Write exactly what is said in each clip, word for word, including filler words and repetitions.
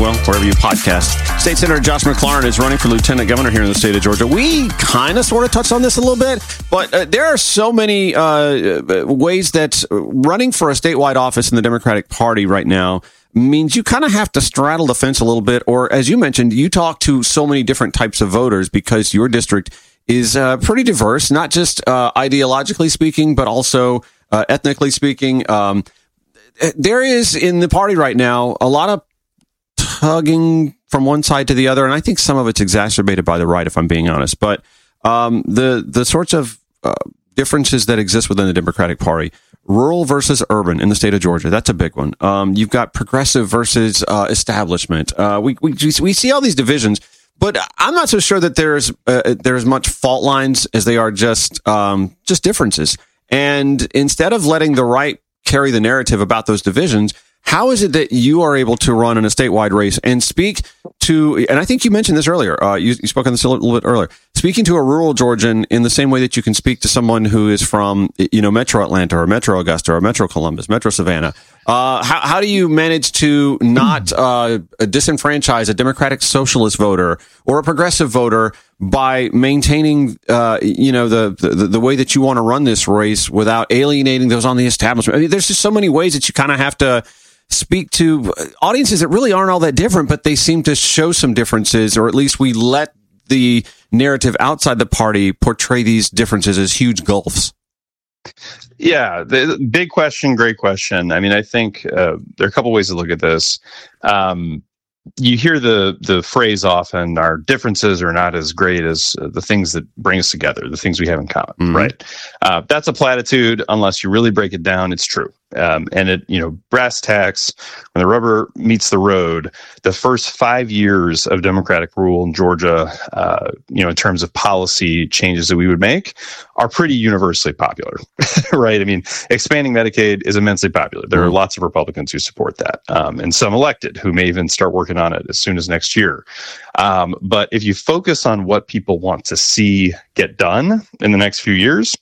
well, wherever you podcast. State Senator Josh McLaurin is running for lieutenant governor here in the state of Georgia. We kind of sort of touched on this a little bit, but uh, there are so many uh, ways that running for a statewide office in the Democratic Party right now means you kind of have to straddle the fence a little bit, or as you mentioned, you talk to so many different types of voters because your district is uh, pretty diverse, not just uh, ideologically speaking, but also uh, ethnically speaking. Um, there is in the party right now a lot of tugging from one side to the other, and I think some of it's exacerbated by the right, if I'm being honest. But um, the the sorts of uh, differences that exist within the Democratic Party, rural versus urban in the state of Georgia, that's a big one. Um, you've got progressive versus uh, establishment. Uh, we, we we see all these divisions, but I'm not so sure that there's uh, there's much fault lines as they are just um, just differences. And instead of letting the right carry the narrative about those divisions, how is it that you are able to run in a statewide race and speak to, and I think you mentioned this earlier, uh, you, you spoke on this a little bit earlier, speaking to a rural Georgian in the same way that you can speak to someone who is from, you know, Metro Atlanta or Metro Augusta or Metro Columbus, Metro Savannah. Uh, how, how do you manage to not uh, disenfranchise a Democratic Socialist voter or a progressive voter by maintaining, uh, you know, the, the the way that you want to run this race without alienating those on the establishment? I mean, there's just so many ways that you kind of have to speak to audiences that really aren't all that different, but they seem to show some differences, or at least we let the narrative outside the party portray these differences as huge gulfs. Yeah, the big question, great question. I mean, I think uh, there are a couple ways to look at this. Um, you hear the the phrase often, our differences are not as great as uh, the things that bring us together, the things we have in common, mm-hmm. right? Uh, that's a platitude. Unless you really break it down, it's true. Um, and it, you know, brass tacks, when the rubber meets the road, the first five years of Democratic rule in Georgia, uh, you know, in terms of policy changes that we would make, are pretty universally popular, right? I mean, expanding Medicaid is immensely popular. There are lots of Republicans who support that, um, and some elected who may even start working on it as soon as next year. Um, but if you focus on what people want to see get done in the next few years,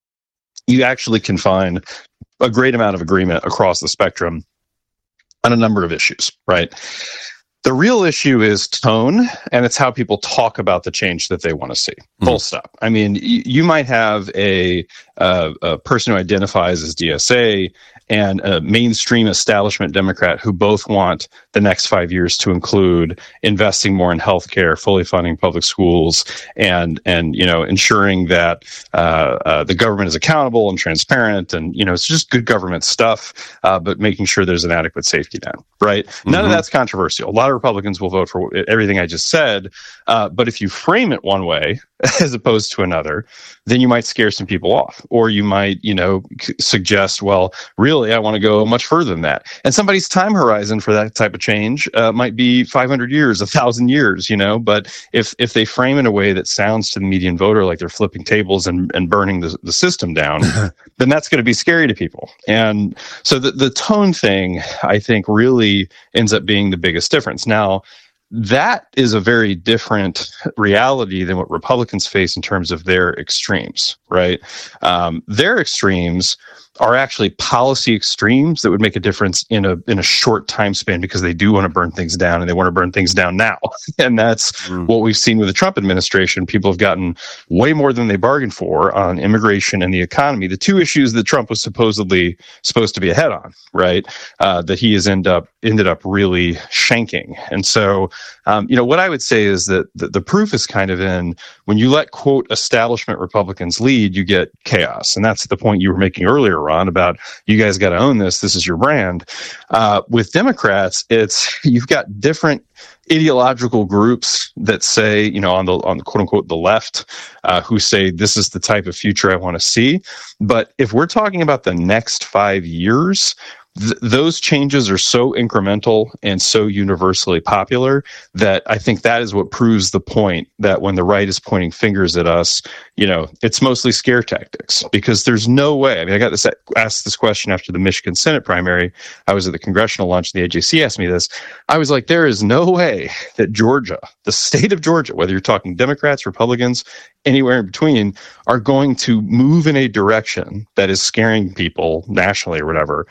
you actually can find a great amount of agreement across the spectrum on a number of issues, right? The real issue is tone, and it's how people talk about the change that they want to see. Mm-hmm. Full stop. I mean, y- you might have a, uh, a person who identifies as D S A and a mainstream establishment Democrat who both want the next five years to include investing more in healthcare, fully funding public schools, and and you know ensuring that uh, uh, the government is accountable and transparent, and you know it's just good government stuff, uh, but making sure there's an adequate safety net. Right? Mm-hmm. None of that's controversial. A lot of Republicans will vote for everything I just said, uh, but if you frame it one way as opposed to another, then you might scare some people off, or you might, you know, suggest, well, really, I want to go much further than that. And somebody's time horizon for that type of change uh, might be five hundred years, a thousand years, you know. But if if they frame in a way that sounds to the median voter like they're flipping tables and, and burning the, the system down, then that's going to be scary to people. And so the, the tone thing, I think, really ends up being the biggest difference. Now, that is a very different reality than what Republicans face in terms of their extremes, right? Um, their extremes are actually policy extremes that would make a difference in a in a short time span, because they do want to burn things down, and they want to burn things down now. And that's mm. what we've seen with the Trump administration. People have gotten way more than they bargained for on immigration and the economy, the two issues that Trump was supposedly supposed to be ahead on, right? Uh, that he has end up ended up really shanking. And so, um, you know, what I would say is that the, the proof is kind of in when you let, quote, establishment Republicans lead, you get chaos. And that's the point you were making earlier, Ron, about you guys got to own this. This is your brand. Uh, with Democrats, it's you've got different ideological groups that say, you know, on the on the quote unquote the left, uh, who say this is the type of future I want to see. But if we're talking about the next five years, th- those changes are so incremental and so universally popular that I think that is what proves the point that when the right is pointing fingers at us, you know, it's mostly scare tactics, because there's no way. I mean, I got this asked this question after the Michigan Senate primary. I was at the congressional lunch, and the A J C asked me this. I was like, there is no way that Georgia, the state of Georgia, whether you're talking Democrats, Republicans, anywhere in between, are going to move in a direction that is scaring people nationally or whatever, uh,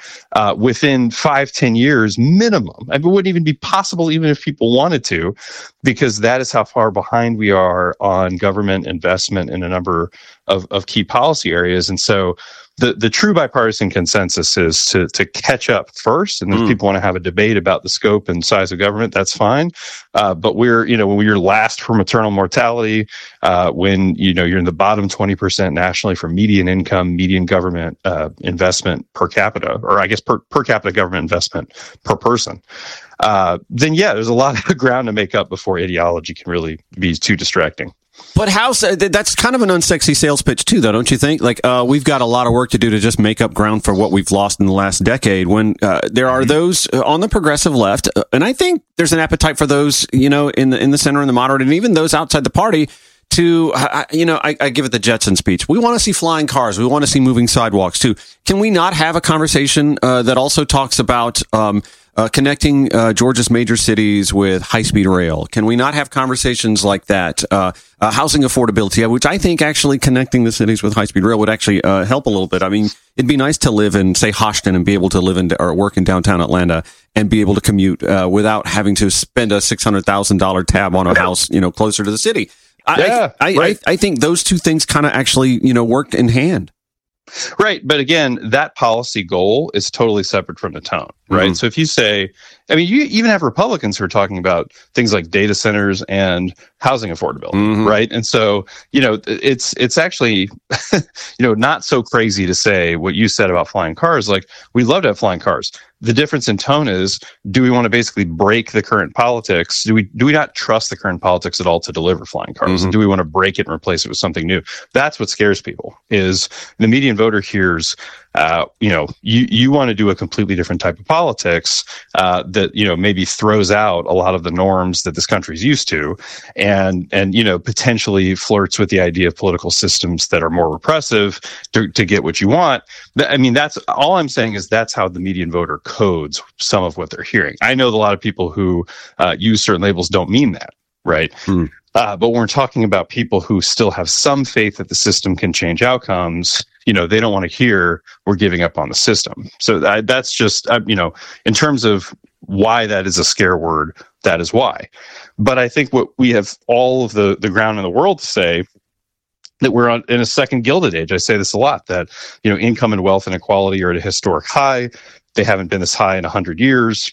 uh, within five, ten years minimum. I mean, it wouldn't even be possible even if people wanted to, because that is how far behind we are on government investment in a number of, of key policy areas. And so the, the true bipartisan consensus is to, to catch up first. And if mm. people want to have a debate about the scope and size of government, that's fine. Uh, but we're, you know, when we're last for maternal mortality, uh, when, you know, you're in the bottom twenty percent nationally for median income, median government uh, investment per capita, or I guess per, per capita government investment per person, uh, then yeah, there's a lot of ground to make up before ideology can really be too distracting. But how, that's kind of an unsexy sales pitch too, though, don't you think? Like, uh, we've got a lot of work to do to just make up ground for what we've lost in the last decade, when uh, there are those on the progressive left, and I think there's an appetite for those, you know, in the in the center and the moderate, and even those outside the party to, uh, you know, I, I give it the Jetson speech. We want to see flying cars. We want to see moving sidewalks too. Can we not have a conversation uh, that also talks about um, uh, connecting uh, Georgia's major cities with high-speed rail? Can we not have conversations like that? Uh, uh, housing affordability, which I think actually connecting the cities with high-speed rail would actually uh, help a little bit. I mean, it'd be nice to live in, say, Hoshton and be able to live in or work in downtown Atlanta and be able to commute uh, without having to spend a six hundred thousand dollars tab on a house, you know, closer to the city. I, yeah, I, right. I, I think those two things kind of actually, you know, work in hand. Right. But again, that policy goal is totally separate from the tone, right? Mm-hmm. So if you say, I mean, you even have Republicans who are talking about things like data centers and housing affordability, mm-hmm. right? And so, you know, it's it's actually, you know, not so crazy to say what you said about flying cars. Like, we love to have flying cars. The difference in tone is, do we want to basically break the current politics? Do we do we not trust the current politics at all to deliver flying cars? Mm-hmm. Do we want to break it and replace it with something new? That's what scares people, is the median voter hears, uh, you know, you, you want to do a completely different type of politics uh, that, you know, maybe throws out a lot of the norms that this country is used to, and, and you know, potentially flirts with the idea of political systems that are more repressive to, to get what you want. I mean, that's all I'm saying, is that's how the median voter codes some of what they're hearing. I know that a lot of people who uh, use certain labels don't mean that, right? Mm. Uh, but when we're talking about people who still have some faith that the system can change outcomes, you know, they don't want to hear we're giving up on the system. So that, that's just, uh, you know, in terms of why that is a scare word, that is why. But I think what we have all of the, the ground in the world to say, that we're on, in a second Gilded Age. I say this a lot, that, you know, income and wealth inequality are at a historic high. They haven't been this high in one hundred years.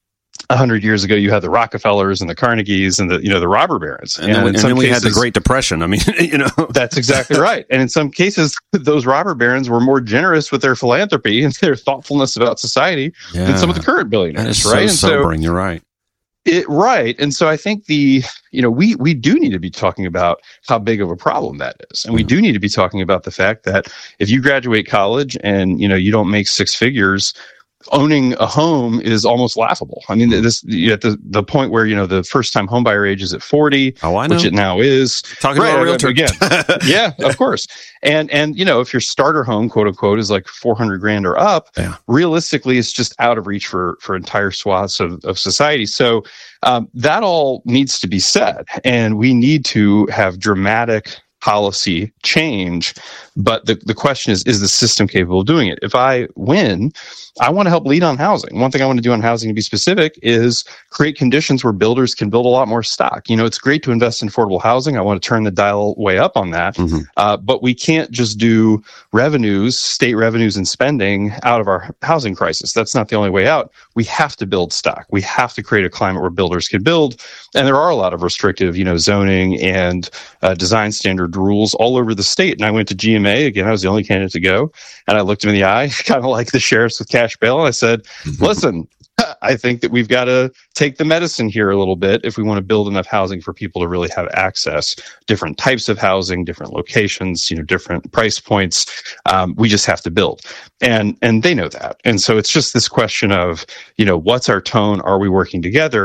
A hundred years ago, you had the Rockefellers and the Carnegies and the, you know, the robber barons. And, and then, in and some then we cases, had the Great Depression. I mean, you know. That's exactly right. And in some cases, those robber barons were more generous with their philanthropy and their thoughtfulness about society yeah. than some of the current billionaires, that is right? So sobering, so, you're right. It, right. And so I think the, you know, we, we do need to be talking about how big of a problem that is. And we do need to be talking about the fact that if you graduate college and, you know, you don't make six figures, owning a home is almost laughable. I mean, this at the, the point where, you know, the first time home buyer age is at forty, oh, I know. which it now is. Talking right, about a realtor again. Yeah, of course. And, and, you know, if your starter home, quote unquote, is like four hundred grand or up, yeah. realistically, it's just out of reach for, for entire swaths of, of society. So, um, that all needs to be said. And we need to have dramatic policy change. But the, the question is, is the system capable of doing it? If I win, I want to help lead on housing. One thing I want to do on housing, to be specific, is create conditions where builders can build a lot more stock. You know, it's great to invest in affordable housing. I want to turn the dial way up on that. Mm-hmm. Uh, but we can't just do revenues, state revenues and spending out of our housing crisis. That's not the only way out. We have to build stock. We have to create a climate where builders can build. And there are a lot of restrictive, you know, zoning and uh, design standard rules all over the state. And I went to G M A. Again, I was the only candidate to go. And I looked him in the eye, kind of like the sheriffs with cash bail. And I said, listen, I think that we've got to take the medicine here a little bit if we want to build enough housing for people to really have access. Different types of housing, different locations, you know, different price points. Um, we just have to build. And and they know that. And so it's just this question of, you know, what's our tone? Are we working together?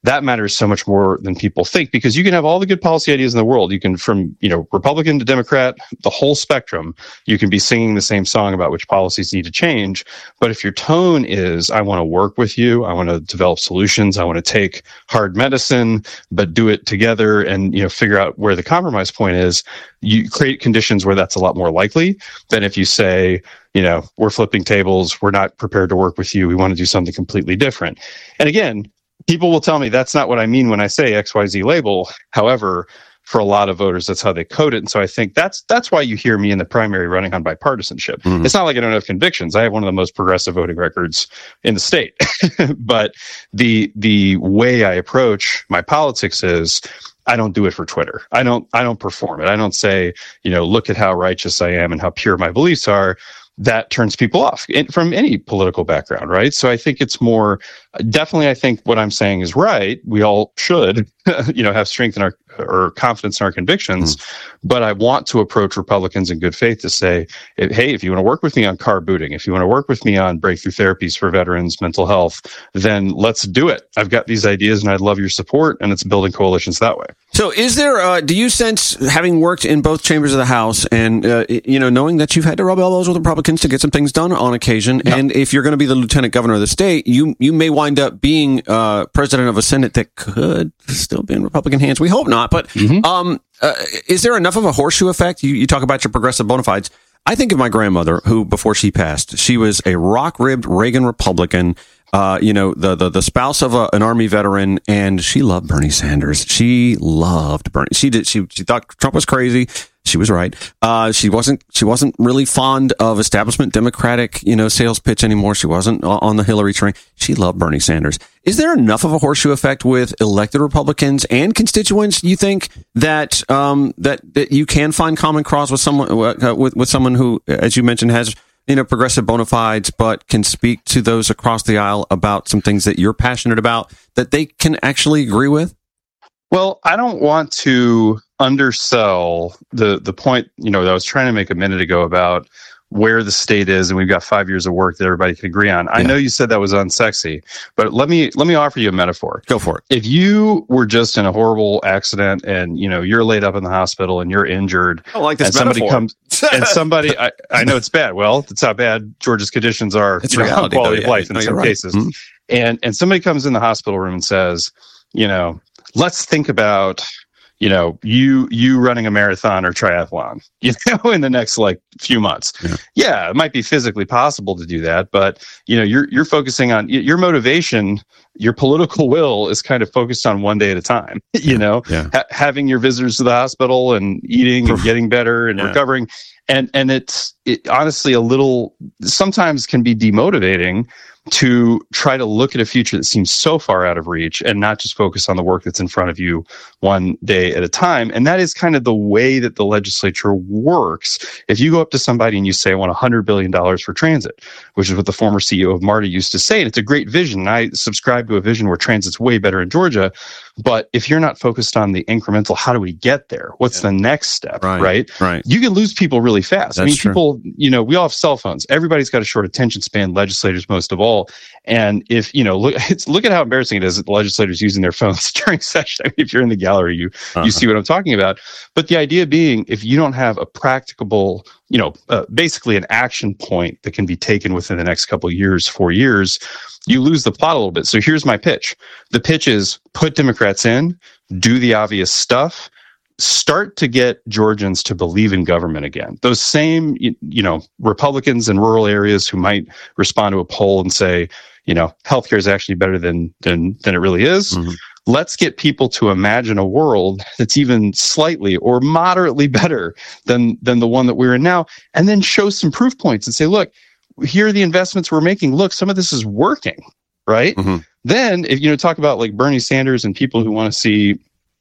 that matters so much more than people think, because you can have all the good policy ideas in the world. You can, from, you know, Republican to Democrat, the whole spectrum, you can be singing the same song about which policies need to change. But if your tone is, I want to work with you, I want to develop solutions, I want to take hard medicine, but do it together and, you know, figure out where the compromise point is, you create conditions where that's a lot more likely than if you say, you know, we're flipping tables, we're not prepared to work with you, we want to do something completely different. And again, people will tell me that's not what I mean when I say X Y Z label. However, for a lot of voters, that's how they code it. And so I think that's that's why you hear me in the primary running on bipartisanship. Mm-hmm. It's not like I don't have convictions. I have one of the most progressive voting records in the state. But the the way I approach my politics is, I don't do it for Twitter. I don't I don't perform it. I don't say, you know, look at how righteous I am and how pure my beliefs are. That turns people off from any political background, right? So I think it's more, definitely I think what I'm saying is right. We all should, you know, have strength in our, or confidence in our convictions. Mm. But I want to approach Republicans in good faith to say, hey, if you want to work with me on car booting, if you want to work with me on breakthrough therapies for veterans, mental health, then let's do it. I've got these ideas and I'd love your support, and it's building coalitions that way. So is there, uh, do you sense, having worked in both chambers of the House and, uh, you know, knowing that you've had to rub elbows with Republicans to get some things done on occasion, yep. and if you're going to be the lieutenant governor of the state, you you may wind up being uh, president of a Senate that could still be in Republican hands. We hope not, but mm-hmm. um, uh, is there enough of a horseshoe effect? You, you talk about your progressive bona fides. I think of my grandmother, who, before she passed, she was a rock-ribbed Reagan Republican, uh, you know, the, the, the spouse of a, an Army veteran, and she loved Bernie Sanders. She loved Bernie. She did. She, she thought Trump was crazy. She was right. Uh, she wasn't, she wasn't really fond of establishment Democratic, you know, sales pitch anymore. She wasn't on the Hillary train. She loved Bernie Sanders. Is there enough of a horseshoe effect with elected Republicans and constituents, you think, that, um, that, that you can find common cause with someone, uh, with, with someone who, as you mentioned, has, you know, progressive bona fides, but can speak to those across the aisle about some things that you're passionate about that they can actually agree with? Well, I don't want to undersell the the point, you know, that I was trying to make a minute ago about where the state is, and we've got five years of work that everybody can agree on. Yeah. I know you said that was unsexy, but let me let me offer you a metaphor. Go for it. If you were just in a horrible accident and, you know, you're laid up in the hospital and you're injured, I don't like this and somebody metaphor. comes and somebody, I, I know it's bad. Well, that's how bad Georgia's conditions are. It's you know, reality, quality though, of yeah. life in no, some right. cases. Mm-hmm. And and somebody comes in the hospital room and says, you know, let's think about, you know, you you running a marathon or triathlon, you know, in the next like few months. Yeah. yeah, it might be physically possible to do that, but you know, you're you're focusing on your motivation, your political will is kind of focused on one day at a time. You know, yeah. ha- having your visitors to the hospital and eating and getting better and yeah. recovering, and and it's it honestly a little sometimes can be demotivating to try to look at a future that seems so far out of reach and not just focus on the work that's in front of you one day at a time. And that is kind of the way that the legislature works. If you go up to somebody and you say, I want one hundred billion dollars for transit, which is what the former C E O of MARTA used to say, and it's a great vision. I subscribe to a vision where transit's way better in Georgia. But if you're not focused on the incremental, how do we get there? What's yeah. the next step, right, right? Right. You can lose people really fast. That's I mean, true. people, you know, we all have cell phones. Everybody's got a short attention span, legislators most of all. And if, you know, look, it's, look at how embarrassing it is that the legislators using their phones during session. I mean, if you're in the gallery, you, uh-huh. you see what I'm talking about. But the idea being, if you don't have a practicable, you know, uh, basically an action point that can be taken within the next couple of years, four years, you lose the plot a little bit. So here's my pitch. The pitch is put Democrats in, do the obvious stuff, start to get Georgians to believe in government again. Those same, you, you know, Republicans in rural areas who might respond to a poll and say, you know, healthcare is actually better than than than it really is. Mm-hmm. Let's get people to imagine a world that's even slightly or moderately better than than the one that we're in now, and then show some proof points and say, look, here are the investments we're making. Look, some of this is working, right? Mm-hmm. Then, if you know, talk about like Bernie Sanders and people who want to see,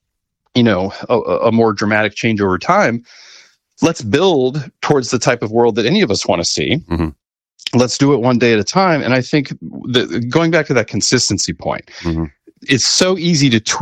you know, a, a more dramatic change over time. Let's build towards the type of world that any of us want to see. Mm-hmm. Let's do it one day at a time. And I think that going back to that consistency point, mm-hmm. it's so easy to tweet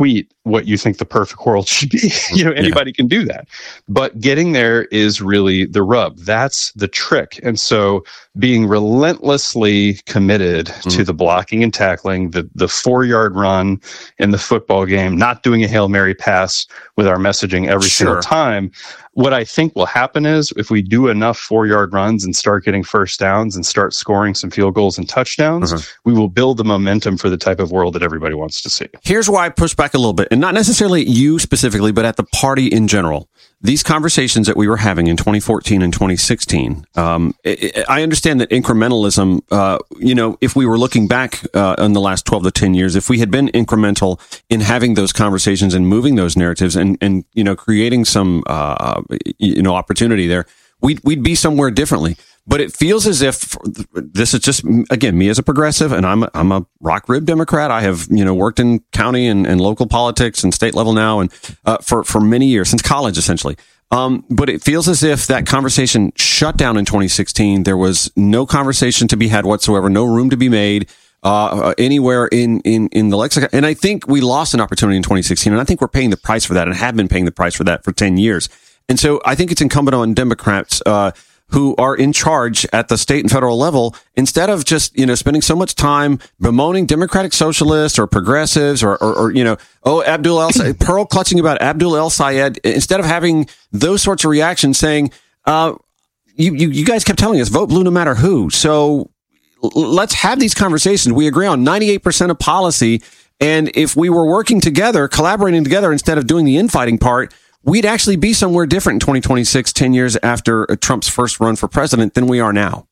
what you think the perfect world should be. You know, anybody yeah. can do that. But getting there is really the rub. That's the trick. And so being relentlessly committed mm. to the blocking and tackling, the the four-yard run in the football game, not doing a Hail Mary pass with our messaging every sure. single time. What I think will happen is if we do enough four-yard runs and start getting first downs and start scoring some field goals and touchdowns, uh-huh. we will build the momentum for the type of world that everybody wants to see. Here's why I push back a little bit, and not necessarily you specifically, but at the party in general. These conversations that we were having in twenty fourteen and twenty sixteen, um, I, I understand that incrementalism, uh, you know, if we were looking back uh, in the last twelve to ten years, if we had been incremental in having those conversations and moving those narratives and, and you know, creating some, uh, you know, opportunity there, we'd, we'd be somewhere differently. But it feels as if this is just, again, me as a progressive, and I'm a, I'm a rock rib Democrat. I have, you know, worked in county and, and local politics and state level now, and uh, for for many years, since college essentially. Um, but it feels as if that conversation shut down in twenty sixteen. There was no conversation to be had whatsoever, no room to be made uh, anywhere in in in the lexicon. And I think we lost an opportunity in twenty sixteen, and I think we're paying the price for that, and have been paying the price for that for ten years. And so I think it's incumbent on Democrats Uh, who are in charge at the state and federal level, instead of just, you know, spending so much time bemoaning Democratic socialists or progressives or, or, or you know, oh, Abdul El Sayed, pearl clutching about Abdul El Sayed, instead of having those sorts of reactions saying, uh, you, you, you guys kept telling us vote blue no matter who. So let's have these conversations. We agree on ninety-eight percent of policy. And if we were working together, collaborating together instead of doing the infighting part, we'd actually be somewhere different in twenty twenty-six, ten years after Trump's first run for president than we are now.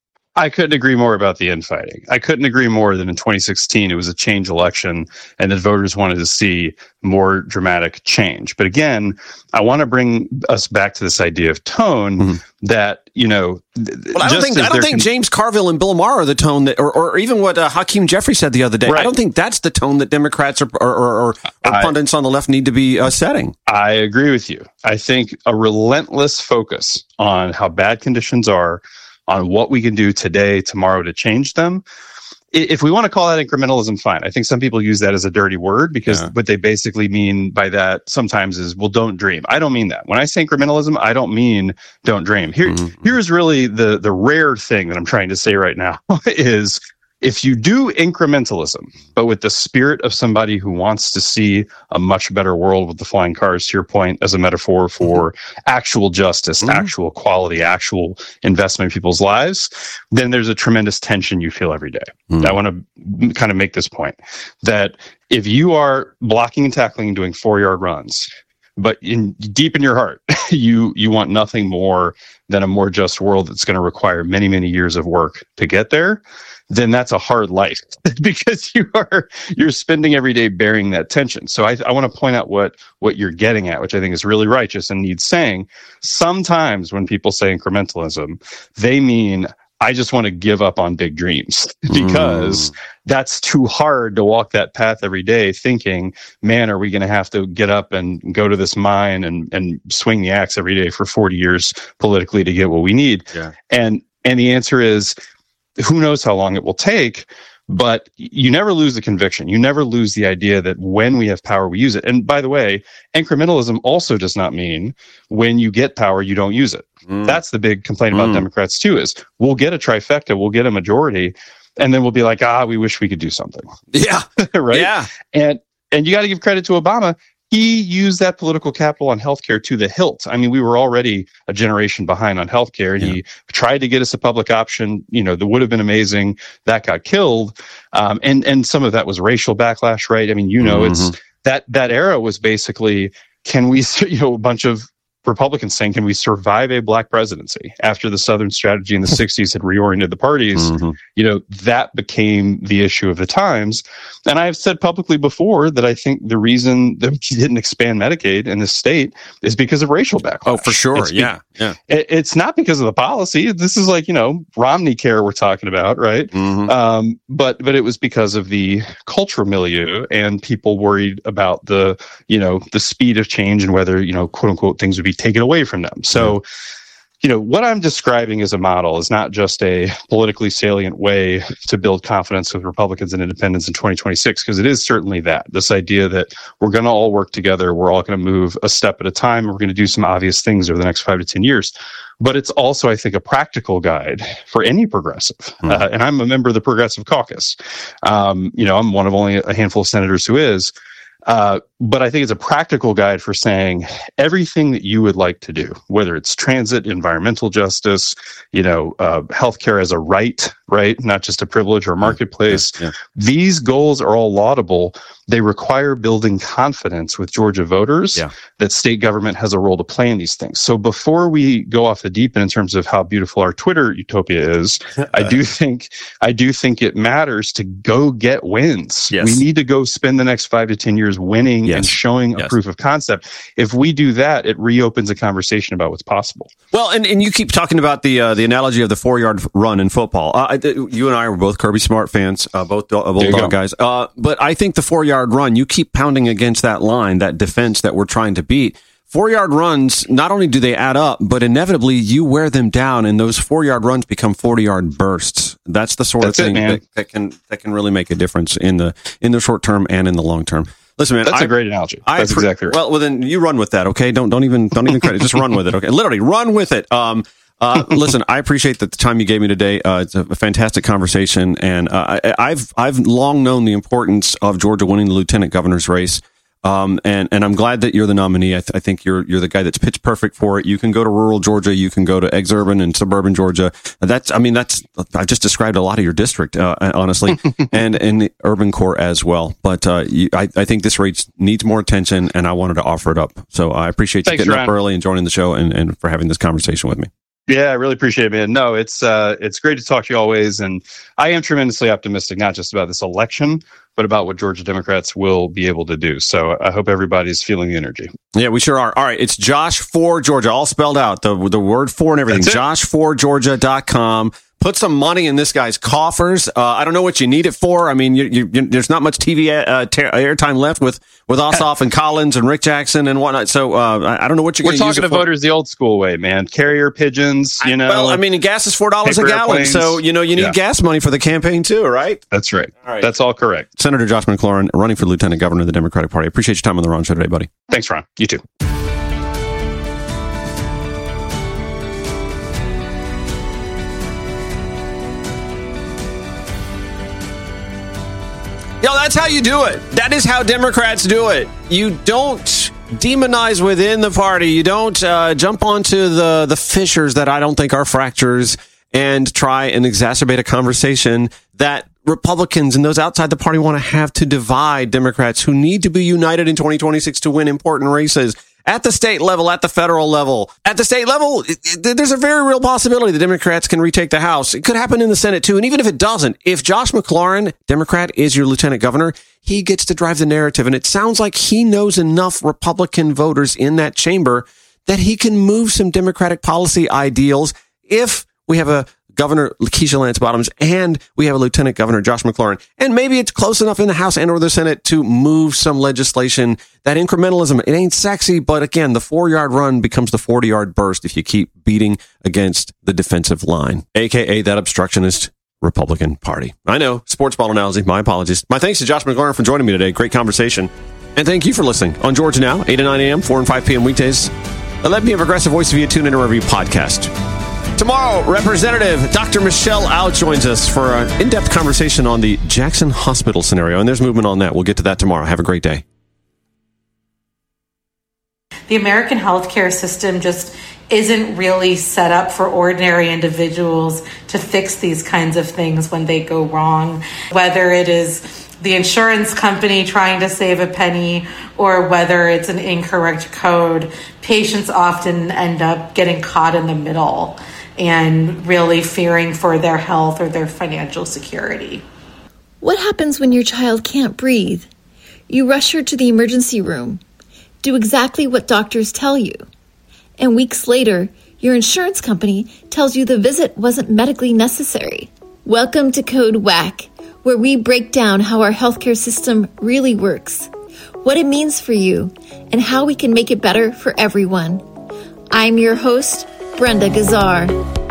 I couldn't agree more about the infighting. I couldn't agree more that in twenty sixteen, it was a change election and that voters wanted to see more dramatic change. But again, I want to bring us back to this idea of tone mm-hmm. that, you know, well, I don't think, I don't think con- James Carville and Bill Maher are the tone that, or, or even what uh, Hakeem Jeffrey said the other day. Right. I don't think that's the tone that Democrats or, or, or, or I, pundits on the left need to be uh, setting. I agree with you. I think a relentless focus on how bad conditions are, on what we can do today, tomorrow to change them. If we want to call that incrementalism, fine. I think some people use that as a dirty word because yeah. what they basically mean by that sometimes is, well, don't dream. I don't mean that. When I say incrementalism, I don't mean don't dream. Here, mm-hmm. Here's really the, the rare thing that I'm trying to say right now is if you do incrementalism, but with the spirit of somebody who wants to see a much better world with the flying cars, to your point, as a metaphor for actual justice, mm-hmm. actual quality, actual investment in people's lives, then there's a tremendous tension you feel every day. Mm-hmm. I want to kind of make this point that if you are blocking and tackling and doing four-yard runs, but in deep in your heart, you you want nothing more than a more just world that's going to require many, many years of work to get there, then that's a hard life because you are you're spending every day bearing that tension. So I, I want to point out what what you're getting at, which I think is really righteous and needs saying. Sometimes when people say incrementalism, they mean I just want to give up on big dreams because mm. that's too hard to walk that path every day thinking, man, are we going to have to get up and go to this mine and, and swing the axe every day for forty years politically to get what we need? Yeah. And, and the answer is, who knows how long it will take, but you never lose the conviction. You never lose the idea that when we have power, we use it. And by the way, incrementalism also does not mean when you get power, you don't use it. Mm. That's the big complaint about mm. Democrats too, is we'll get a trifecta, we'll get a majority, and then we'll be like, ah, we wish we could do something. Yeah. Right? Yeah. And and you got to give credit to Obama. He used that political capital on healthcare to the hilt. I mean, we were already a generation behind on healthcare, and yeah. he tried to get us a public option, you know, that would have been amazing. That got killed. Um, and, and some of that was racial backlash, right? I mean, you know, mm-hmm. it's that, that era was basically, can we, you know, a bunch of Republicans saying, can we survive a black presidency after the Southern strategy in the sixties had reoriented the parties? Mm-hmm. You know, that became the issue of the times. And I've said publicly before that I think the reason that we didn't expand Medicaid in this state is because of racial backlash. Oh, for sure. It's yeah. Be- yeah. It, it's not because of the policy. This is like, you know, Romney care we're talking about, right? Mm-hmm. Um, but, but it was because of the cultural milieu and people worried about the, you know, the speed of change and whether, you know, quote unquote, things would be taken away from them. So you know, what I'm describing as a model is not just a politically salient way to build confidence with Republicans and independents in twenty twenty-six, because it is certainly that. This idea that we're going to all work together, we're all going to move a step at a time, and we're going to do some obvious things over the next five to ten years. But it's also, I think, a practical guide for any progressive. Mm. Uh, and I'm a member of the Progressive Caucus. Um, you know, I'm one of only a handful of senators who is. Uh, but I think it's a practical guide for saying everything that you would like to do, whether it's transit, environmental justice, you know, uh, healthcare as a right, right, not just a privilege or a marketplace. Yeah, yeah. These goals are all laudable. They require building confidence with Georgia voters yeah. that state government has a role to play in these things. So before we go off the deep end in terms of how beautiful our Twitter utopia is, I do think I do think it matters to go get wins. Yes. We need to go spend the next five to ten years winning yes. and showing yes. a proof of concept. If we do that, it reopens a conversation about what's possible. Well, and, and you keep talking about the uh, the analogy of the four yard run in football. Uh, you and I were both Kirby Smart fans, uh, both uh, Bulldog guys. Uh, but I think the four yard run, you keep pounding against that line, that defense that we're trying to beat. Four yard runs, not only do they add up, but inevitably you wear them down, and those four yard runs become forty yard bursts. That's the sort That's of thing it, that, that can that can really make a difference in the in the short term and in the long term. Listen, man, that's I, a great analogy. I, that's exactly right. Well, well, then you run with that, okay? Don't don't even don't even credit. Just run with it, okay? Literally, run with it. Um, uh, listen, I appreciate the time you gave me today. Uh, it's a fantastic conversation, and uh, I, I've I've long known the importance of Georgia winning the lieutenant governor's race. Um, and, and I'm glad that you're the nominee. I, th- I think you're, you're the guy that's pitch perfect for it. You can go to rural Georgia. You can go to exurban and suburban Georgia. That's, I mean, that's, I just described a lot of your district, uh, honestly, and in the urban core as well. But, uh, you, I, I think this race needs more attention, and I wanted to offer it up. So I appreciate you Thanks, getting Ryan. up early and joining the show, and, and for having this conversation with me. Yeah, I really appreciate it, man. No, it's uh, it's great to talk to you always, and I am tremendously optimistic, not just about this election, but about what Georgia Democrats will be able to do. So I hope everybody's feeling the energy. Yeah, we sure are. All right, it's Josh for Georgia, all spelled out, the the word for and everything. josh for georgia dot com. Put some money in this guy's coffers. Uh, I don't know what you need it for. I mean, you, you, you, there's not much T V uh, ter- airtime left with, with Ossoff and Collins and Rick Jackson and whatnot. So uh, I, I don't know what you're going to use it for. We're talking to voters the old school way, man. Carrier pigeons, you know. Well, I mean, gas is four dollars a gallon. Airplanes. So, you know, you need yeah. gas money for the campaign too, right? That's right. All right. That's all correct. Senator Josh McLaurin, running for lieutenant governor of the Democratic Party. I appreciate your time on the Ron Show today, buddy. Thanks, Ron. You too. Yo, that's how you do it. That is how Democrats do it. You don't demonize within the party. You don't uh, jump onto the, the fissures that I don't think are fractures and try and exacerbate a conversation that Republicans and those outside the party want to have to divide Democrats who need to be united in twenty twenty-six to win important races. At the state level, at the federal level. At the state level, it, it, there's a very real possibility the Democrats can retake the House. It could happen in the Senate, too. And even if it doesn't, if Josh McLaurin, Democrat, is your lieutenant governor, he gets to drive the narrative. And it sounds like he knows enough Republican voters in that chamber that he can move some Democratic policy ideals if we have a Governor Keisha Lance Bottoms and we have a Lieutenant Governor Josh McLaurin. And maybe it's close enough in the House and or the Senate to move some legislation. That incrementalism, it ain't sexy, but again, the four-yard run becomes the forty-yard burst if you keep beating against the defensive line, a k a that obstructionist Republican Party. I know, sports ball analogy, my apologies. My thanks to Josh McLaurin for joining me today. Great conversation. And thank you for listening on Georgia Now, eight to nine a.m., four and five p.m. weekdays. Let me have Progressive Voice of you tune in or wherever you podcast. Tomorrow, Representative Doctor Michelle Au joins us for an in-depth conversation on the Jackson Hospital scenario, and there's movement on that. We'll get to that tomorrow. Have a great day. The American healthcare system just isn't really set up for ordinary individuals to fix these kinds of things when they go wrong, whether it is the insurance company trying to save a penny or whether it's an incorrect code. Patients often end up getting caught in the middle and really fearing for their health or their financial security. What happens when your child can't breathe? You rush her to the emergency room. Do exactly what doctors tell you. And weeks later, your insurance company tells you the visit wasn't medically necessary. Welcome to Code W A C, where we break down how our healthcare system really works, what it means for you, and how we can make it better for everyone. I'm your host, Brenda Gazzar.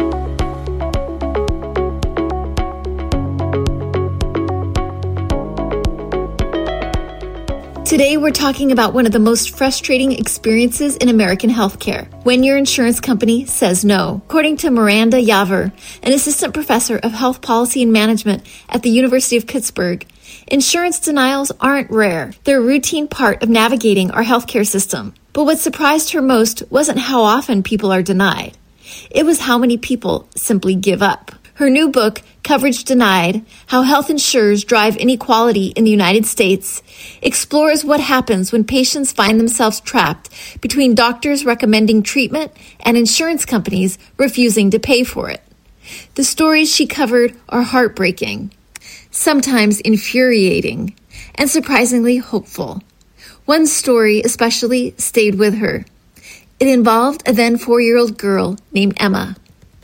Today, we're talking about one of the most frustrating experiences in American healthcare, when your insurance company says no. According to Miranda Yaver, an assistant professor of health policy and management at the University of Pittsburgh, insurance denials aren't rare. They're a routine part of navigating our healthcare system. But what surprised her most wasn't how often people are denied. It was how many people simply give up. Her new book, Coverage Denied: How Health Insurers Drive Inequality in the United States, explores what happens when patients find themselves trapped between doctors recommending treatment and insurance companies refusing to pay for it. The stories she covered are heartbreaking, sometimes infuriating, and surprisingly hopeful. One story especially stayed with her. It involved a then four-year-old girl named Emma.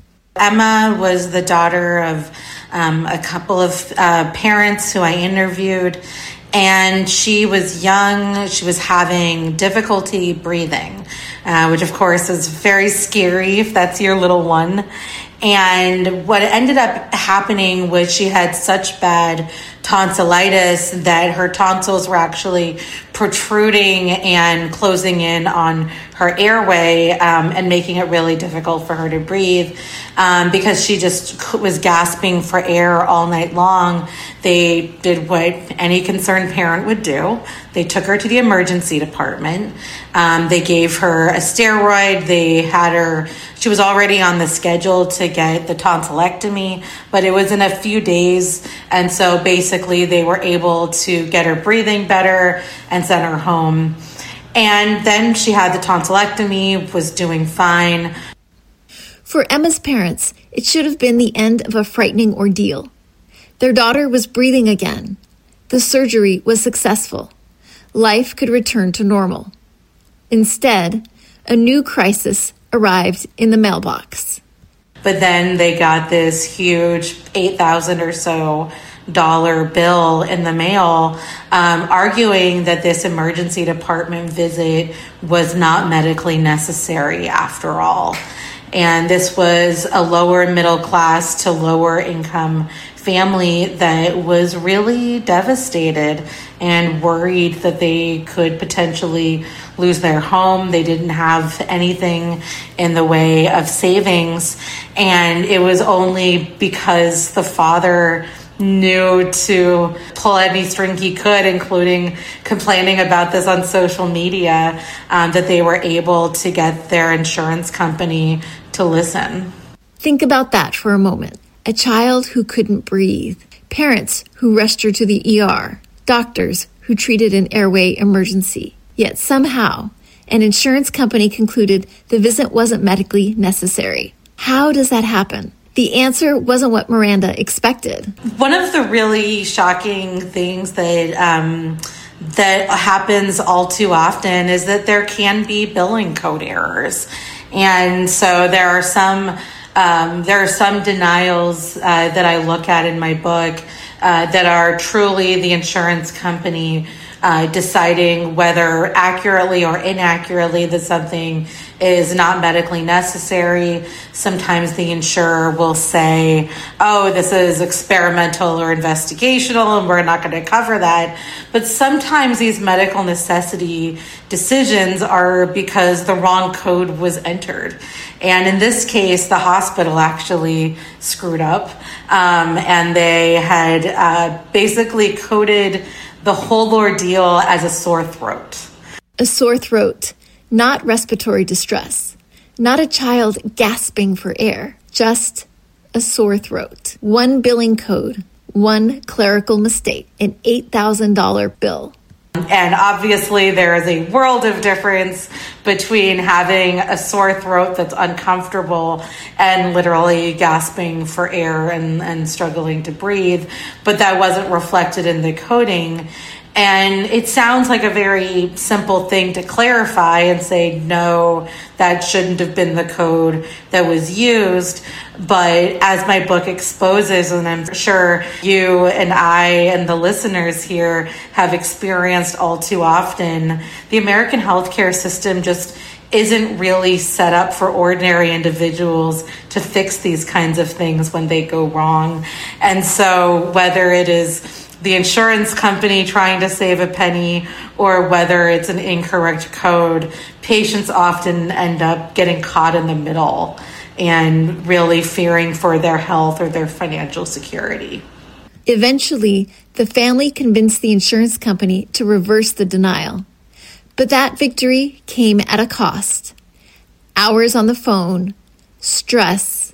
Emma was the daughter of um, a couple of uh, parents who I interviewed, and she was young. She was having difficulty breathing, uh, which of course is very scary if that's your little one. And what ended up happening was she had such bad tonsillitis that her tonsils were actually protruding and closing in on her airway um, and making it really difficult for her to breathe um, because she just was gasping for air all night long. They did what any concerned parent would do. They took her to the emergency department. Um, they gave her a steroid. They had her, she was already on the schedule to get the tonsillectomy, but it was in a few days. And so basically they were able to get her breathing better and send her home. And then she had the tonsillectomy, was doing fine. For Emma's parents, it should have been the end of a frightening ordeal. Their daughter was breathing again. The surgery was successful. Life could return to normal. Instead, a new crisis arrived in the mailbox. But then they got this huge eight thousand dollars or so dollar bill in the mail um, arguing that this emergency department visit was not medically necessary after all. And this was a lower middle class to lower income family that was really devastated and worried that they could potentially lose their home. They didn't have anything in the way of savings. And it was only because the father knew to pull any string he could, including complaining about this on social media, um, that they were able to get their insurance company to listen. Think about that for a moment. A child who couldn't breathe, parents who rushed her to the E R, doctors who treated an airway emergency. Yet somehow, an insurance company concluded the visit wasn't medically necessary. How does that happen? The answer wasn't what Miranda expected. One of the really shocking things that um, that happens all too often is that there can be billing code errors. And so there are some um, there are some denials uh, that I look at in my book uh, that are truly the insurance company uh, deciding whether accurately or inaccurately that something is not medically necessary. Sometimes the insurer will say, oh, this is experimental or investigational and we're not going to cover that. But sometimes these medical necessity decisions are because the wrong code was entered. And in this case, the hospital actually screwed up um, and they had uh, basically coded the whole ordeal as a sore throat. A sore throat. Not respiratory distress, not a child gasping for air, just a sore throat. One billing code, one clerical mistake, an eight thousand dollars bill. And obviously there is a world of difference between having a sore throat that's uncomfortable and literally gasping for air and, and struggling to breathe, but that wasn't reflected in the coding. And it sounds like a very simple thing to clarify and say, no, that shouldn't have been the code that was used. But as my book exposes, and I'm sure you and I and the listeners here have experienced all too often, the American healthcare system just isn't really set up for ordinary individuals to fix these kinds of things when they go wrong. And so whether it is the insurance company trying to save a penny or whether it's an incorrect code, patients often end up getting caught in the middle and really fearing for their health or their financial security. Eventually, the family convinced the insurance company to reverse the denial. But that victory came at a cost. Hours on the phone, stress,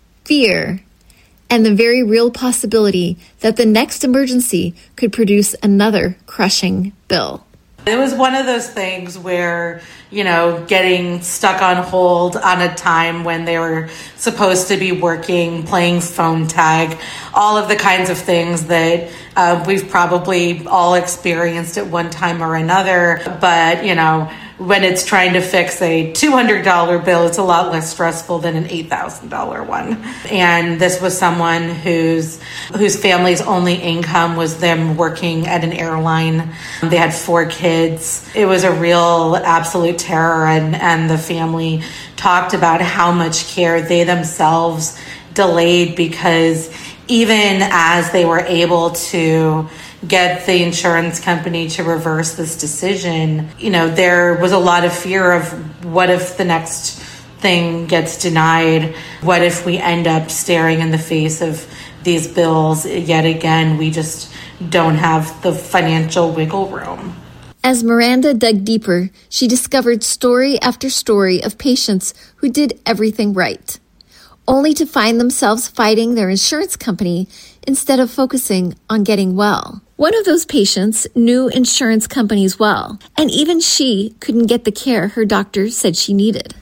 fear, and the very real possibility that the next emergency could produce another crushing bill. It was one of those things where, you know, getting stuck on hold on a time when they were supposed to be working, playing phone tag, all of the kinds of things that uh, we've probably all experienced at one time or another. But, you know, when it's trying to fix a two hundred dollars bill, it's a lot less stressful than an eight thousand dollars one. And this was someone whose whose family's only income was them working at an airline. They had four kids. It was a real absolute terror, and, and the family talked about how much care they themselves delayed, because even as they were able to get the insurance company to reverse this decision, you know, there was a lot of fear of what if the next thing gets denied? What if we end up staring in the face of these bills yet again? We just don't have the financial wiggle room. As Miranda dug deeper, she discovered story after story of patients who did everything right, only to find themselves fighting their insurance company instead of focusing on getting well. One of those patients knew insurance companies well, and even she couldn't get the care her doctor said she needed.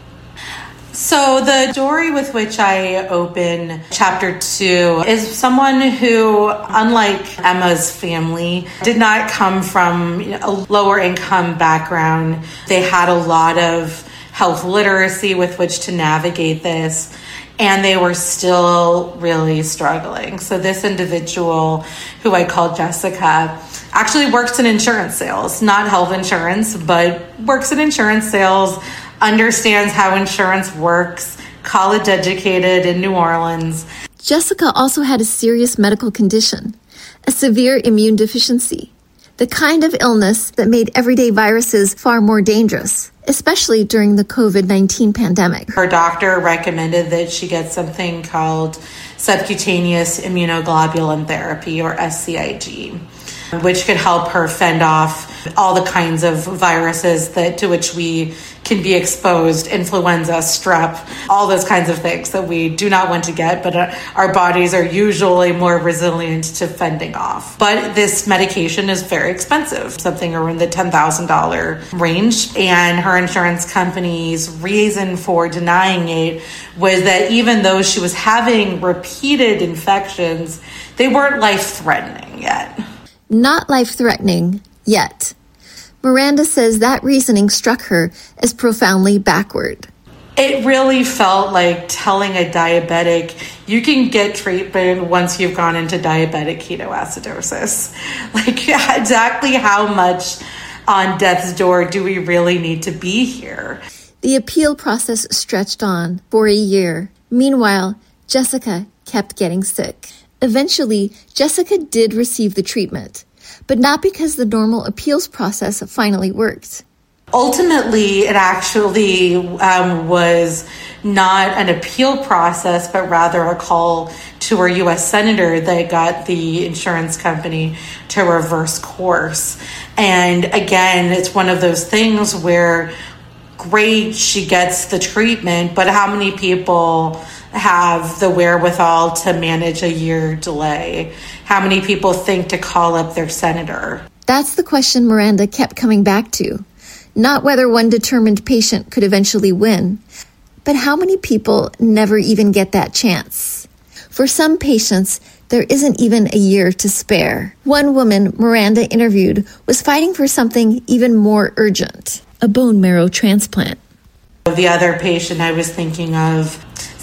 So the story with which I open chapter two is someone who, unlike Emma's family, did not come from a lower income background. They had a lot of health literacy with which to navigate this, and they were still really struggling. So this individual, who I call Jessica, actually works in insurance sales, not health insurance, but works in insurance sales, understands how insurance works, college educated in New Orleans. Jessica also had a serious medical condition, a severe immune deficiency, the kind of illness that made everyday viruses far more dangerous, especially during the covid nineteen pandemic. Her doctor recommended that she get something called subcutaneous immunoglobulin therapy, or S C I G, which could help her fend off all the kinds of viruses that to which we can be exposed, influenza, strep, all those kinds of things that we do not want to get, but our bodies are usually more resilient to fending off. But this medication is very expensive, something around the ten thousand dollars range. And her insurance company's reason for denying it was that even though she was having repeated infections, they weren't life-threatening yet. Not life-threatening yet. Miranda says that reasoning struck her as profoundly backward. It really felt like telling a diabetic, you can get treatment once you've gone into diabetic ketoacidosis. Like, exactly how much on death's door do we really need to be here? The appeal process stretched on for a year. Meanwhile, Jessica kept getting sick. Eventually, Jessica did receive the treatment, but not because the normal appeals process finally worked. Ultimately, it actually um, was not an appeal process, but rather a call to our U S senator that got the insurance company to reverse course. And again, it's one of those things where, great, she gets the treatment, but how many people have the wherewithal to manage a year delay? How many people think to call up their senator? That's the question Miranda kept coming back to. Not whether one determined patient could eventually win, but how many people never even get that chance. For some patients, there isn't even a year to spare. One woman Miranda interviewed was fighting for something even more urgent, a bone marrow transplant. The other patient I was thinking of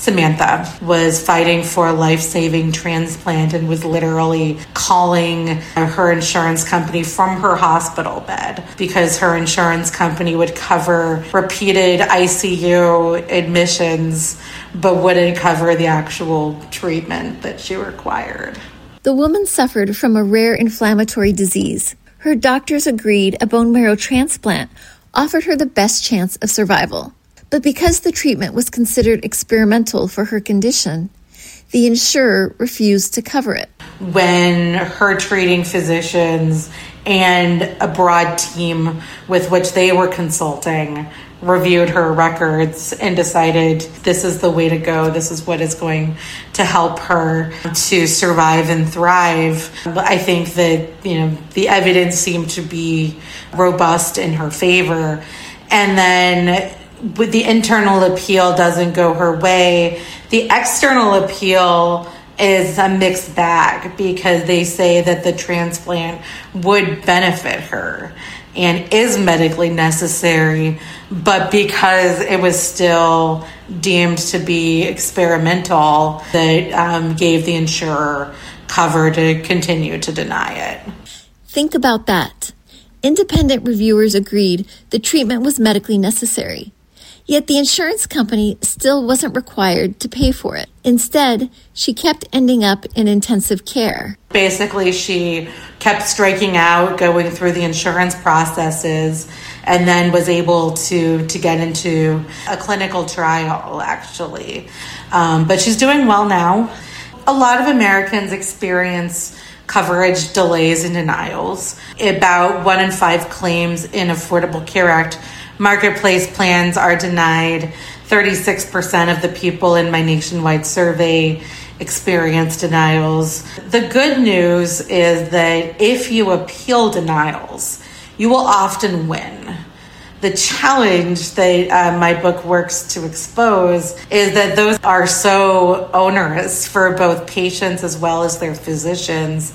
Samantha was fighting for a life-saving transplant and was literally calling her insurance company from her hospital bed because her insurance company would cover repeated I C U admissions but wouldn't cover the actual treatment that she required. The woman suffered from a rare inflammatory disease. Her doctors agreed a bone marrow transplant offered her the best chance of survival. But because the treatment was considered experimental for her condition, the insurer refused to cover it. When her treating physicians and a broad team with which they were consulting reviewed her records and decided this is the way to go, this is what is going to help her to survive and thrive, I think that, you know, the evidence seemed to be robust in her favor. And then with the internal appeal doesn't go her way, the external appeal is a mixed bag because they say that the transplant would benefit her and is medically necessary, but because it was still deemed to be experimental, that um, gave the insurer cover to continue to deny it. Think about that. Independent reviewers agreed the treatment was medically necessary. Yet the insurance company still wasn't required to pay for it. Instead, she kept ending up in intensive care. Basically, she kept striking out, going through the insurance processes, and then was able to, to get into a clinical trial, actually. Um, but she's doing well now. A lot of Americans experience coverage delays and denials. About one in five claims in Affordable Care Act Marketplace plans are denied. thirty-six percent of the people in my nationwide survey experience denials. The good news is that if you appeal denials, you will often win. The challenge that uh, my book works to expose is that those are so onerous for both patients as well as their physicians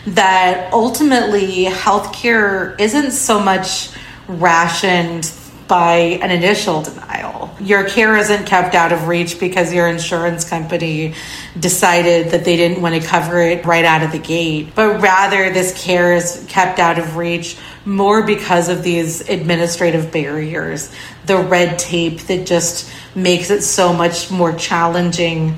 that ultimately healthcare isn't so much rationed by an initial denial. Your care isn't kept out of reach because your insurance company decided that they didn't want to cover it right out of the gate, but rather this care is kept out of reach more because of these administrative barriers, the red tape that just makes it so much more challenging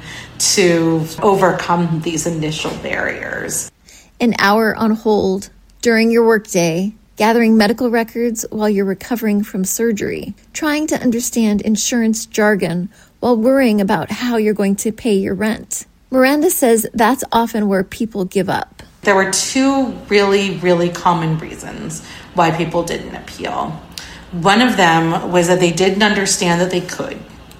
to overcome these initial barriers. An hour on hold during your workday, gathering medical records while you're recovering from surgery, trying to understand insurance jargon while worrying about how you're going to pay your rent. Miranda says that's often where people give up. There were two really, really common reasons why people didn't appeal. One of them was that they didn't understand that they could.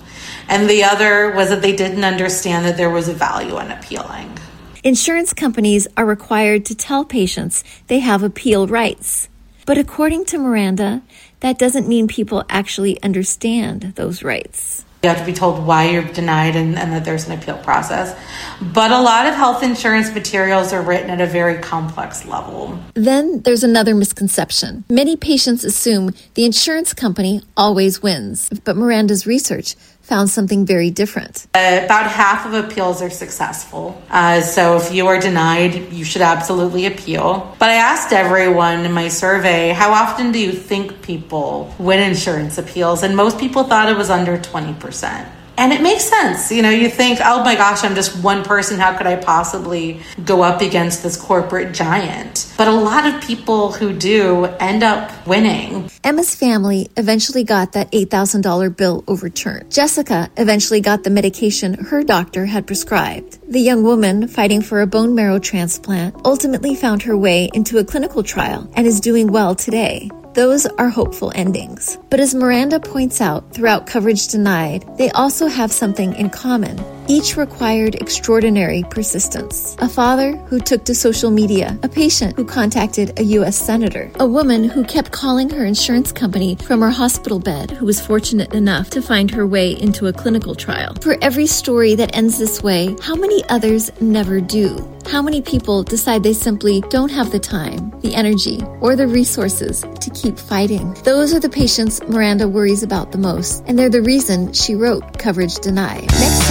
And the other was that they didn't understand that there was a value in appealing. Insurance companies are required to tell patients they have appeal rights. But according to Miranda, that doesn't mean people actually understand those rights. You have to be told why you're denied and, and that there's an appeal process. But a lot of health insurance materials are written at a very complex level. Then there's another misconception. Many patients assume the insurance company always wins. But Miranda's research found something very different. Uh, about half of appeals are successful. Uh, so if you are denied, you should absolutely appeal. But I asked everyone in my survey, how often do you think people win insurance appeals? And most people thought it was under twenty percent. And it makes sense. You know, you think, oh my gosh, I'm just one person. How could I possibly go up against this corporate giant? But a lot of people who do end up winning. Emma's family eventually got that eight thousand dollars bill overturned. Jessica eventually got the medication her doctor had prescribed. The young woman fighting for a bone marrow transplant ultimately found her way into a clinical trial and is doing well today. Those are hopeful endings. But as Miranda points out throughout Coverage Denied, they also have something in common. Each required extraordinary persistence. A father who took to social media, a patient who contacted a U S senator, a woman who kept calling her insurance company from her hospital bed who was fortunate enough to find her way into a clinical trial. For every story that ends this way, how many others never do? How many people decide they simply don't have the time, the energy, or the resources to keep fighting? Those are the patients Miranda worries about the most, and they're the reason she wrote Coverage Denied. Next